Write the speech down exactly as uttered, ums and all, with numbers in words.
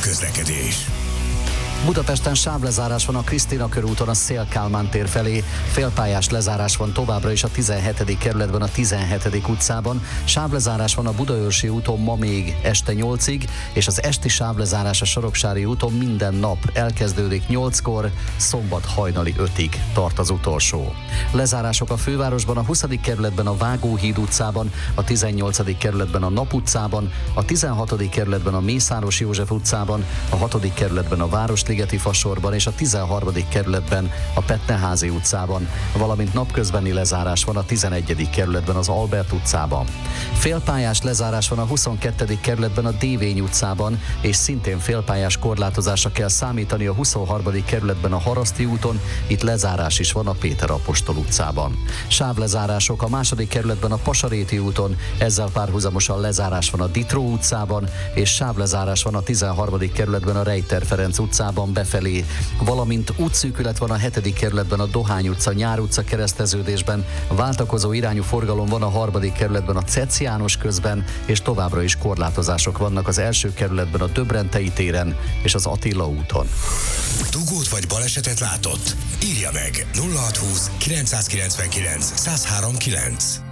közlekedés. Budapesten sávlezárás van a Krisztina körúton a Széll-Kálmán tér felé, félpályás lezárás van továbbra is a tizenhetedik kerületben a tizenhetedik utcában, sávlezárás van a Budaörsi úton ma még este nyolcig, és az esti sávlezárás a Soroksári úton minden nap elkezdődik nyolckor, szombat hajnali ötig tart az utolsó. Lezárások a fővárosban, a huszadik kerületben a Vágóhíd utcában, a tizennyolcadik kerületben a Nap utcában, a tizenhatodik kerületben a Mészáros József utcában, a hatodik kerületben a Városligeti fasorban és a tizenharmadik kerületben a Petneházi utcában, valamint napközbeni lezárás van a tizenegyedik kerületben az Albert utcában. Félpályás lezárás van a huszonkettedik kerületben a Dévény utcában, és szintén félpályás korlátozásra kell számítani a huszonharmadik kerületben a Haraszti úton, itt lezárás is van a Péter Apostol utcában. Sávlezárások a második kerületben a Pasaréti úton, ezzel párhuzamosan lezárás van a Ditró utcában, és sávlezárás van a tizenharmadik kerületben a Rejter Ferenc utcában befelé, valamint útszűkület van a hetedik kerületben a Dohány utca, Nyár utca kereszteződésben, váltakozó irányú forgalom van a harmadik kerületben a Cec János közben, és továbbra is korlátozások vannak az első kerületben a Döbrentei téren és az Attila úton. Dugót vagy balesetet látott? Írja meg nulla hatszázhúsz kilencszázkilencvenkilenc százhárom kilenc.